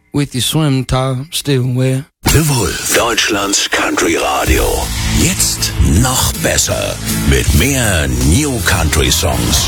with your swim top still wet. The Wolf, Deutschlands Country Radio. Jetzt noch besser. Mit mehr New Country Songs.